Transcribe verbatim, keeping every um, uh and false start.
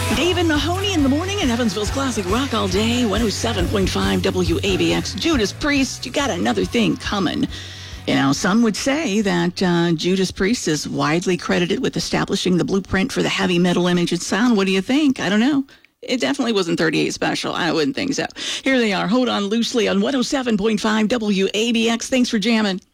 David Mahoney in the morning at Evansville's Classic Rock all day. one oh seven point five W A B X. Judas Priest, you got another thing coming. You know, some would say that uh, Judas Priest is widely credited with establishing the blueprint for the heavy metal image and sound. What do you think? I don't know. It definitely wasn't thirty-eight Special. I wouldn't think so. Here they are. Hold on loosely on one oh seven point five W A B X. Thanks for jamming.